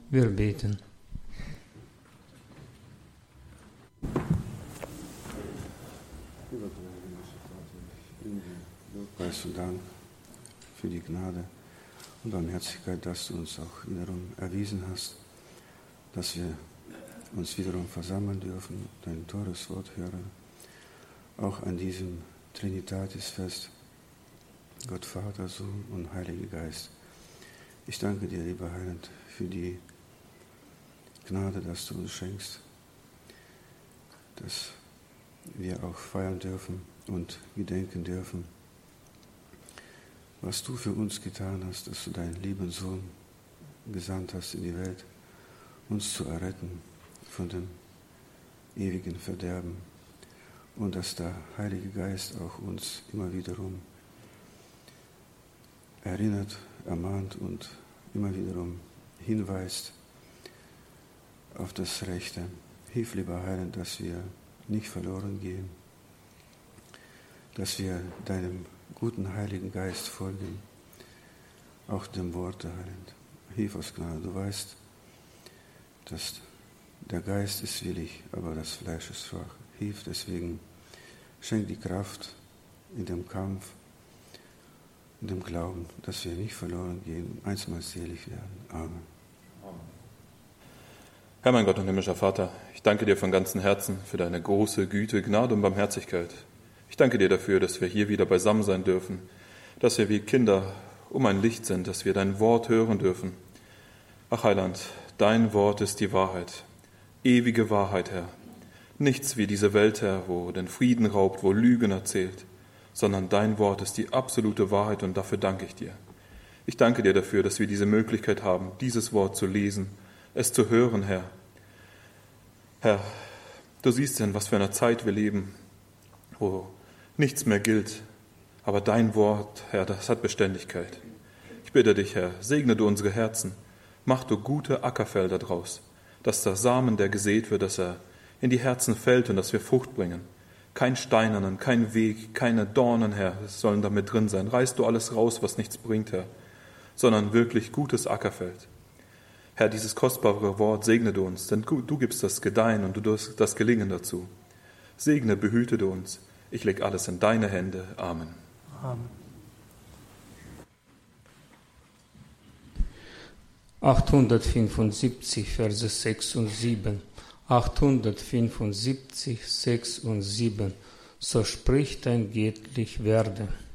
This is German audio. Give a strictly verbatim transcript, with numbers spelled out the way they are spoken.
Wir beten. Lieber himmlischer Vater, ich bringe dir Lobpreis und Dank für die Gnade und Barmherzigkeit, dass du uns auch wiederum erwiesen hast, dass wir uns wiederum versammeln dürfen, dein teures Wort hören, auch an diesem Trinitatisfest, Gott Vater, Sohn und Heiliger Geist. Ich danke dir, lieber Heiland, für die Gnade, dass du uns schenkst, dass wir auch feiern dürfen und gedenken dürfen, was du für uns getan hast, dass du deinen lieben Sohn gesandt hast in die Welt, uns zu erretten von dem ewigen Verderben und dass der Heilige Geist auch uns immer wiederum erinnert, ermahnt und immer wiederum hinweist auf das Rechte. Hilf, lieber Heiland, dass wir nicht verloren gehen, dass wir deinem guten Heiligen Geist folgen, auch dem Wort, Heiland. Hilf uns, Gnade. Du weißt, dass der Geist ist willig, aber das Fleisch ist schwach. Hilf deswegen, schenk die Kraft in dem Kampf, in dem Glauben, dass wir nicht verloren gehen, einstmals selig werden. Amen. Herr, mein Gott und himmlischer Vater, ich danke dir von ganzem Herzen für deine große Güte, Gnade und Barmherzigkeit. Ich danke dir dafür, dass wir hier wieder beisammen sein dürfen, dass wir wie Kinder um ein Licht sind, dass wir dein Wort hören dürfen. Ach Heiland, dein Wort ist die Wahrheit, ewige Wahrheit, Herr. Nichts wie diese Welt, Herr, wo den Frieden raubt, wo Lügen erzählt, sondern dein Wort ist die absolute Wahrheit und dafür danke ich dir. Ich danke dir dafür, dass wir diese Möglichkeit haben, dieses Wort zu lesen, es zu hören, Herr. Herr, du siehst denn, was für eine Zeit wir leben, wo nichts mehr gilt, aber dein Wort, Herr, das hat Beständigkeit. Ich bitte dich, Herr, segne du unsere Herzen, mach du gute Ackerfelder draus, dass der Samen, der gesät wird, dass er in die Herzen fällt und dass wir Frucht bringen. Kein Steinernen, kein Weg, keine Dornen, Herr, sollen damit drin sein. Reiß du alles raus, was nichts bringt, Herr, sondern wirklich gutes Ackerfeld. Herr, dieses kostbare Wort segne du uns, denn du gibst das Gedeihen und du das Gelingen dazu. Segne, behüte du uns. Ich lege alles in deine Hände. Amen. Amen. achthundertfünfundsiebzig, Verse sechs und sieben. achthundertfünfundsiebzig, sechs und sieben. So spricht ein Göttlich Werde.